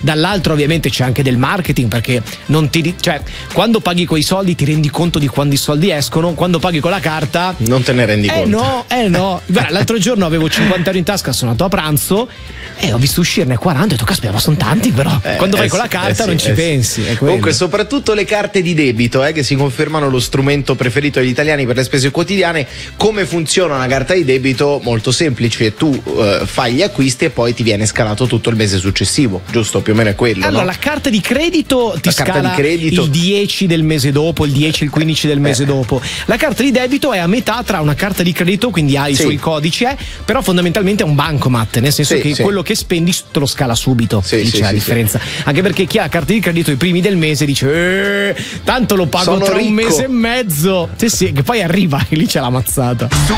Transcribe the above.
dall'altro ovviamente c'è anche del marketing, perché cioè quando paghi quei soldi ti rendi conto di quando i soldi escono, quando paghi con la carta non te ne rendi conto. No. Guarda, l'altro giorno avevo 50 euro in tasca, sono andato a pranzo e ho visto uscirne 40 e ho detto caspita, ma sono tanti, però quando vai con la carta non ci pensi. Comunque soprattutto le carte di debito che si confermano lo strumento preferito degli italiani per le spese quotidiane. Come funziona una carta di debito? Molto semplice, tu fai gli acquisti e poi ti viene scalato tutto il mese successivo, giusto? Più o meno è quello. Allora, no? la carta di credito ti scala il 10 del mese dopo, il 10, il 15 del mese dopo. La carta di debito è a metà tra una carta di credito, quindi ha i suoi codici, però fondamentalmente è un bancomat, nel senso che quello che spendi te lo scala subito. C'è la differenza. Anche perché chi ha carta di credito i primi del mese dice tanto lo pago tra un mese e mezzo. Sì, che poi arriva e lì c'è la mazzata.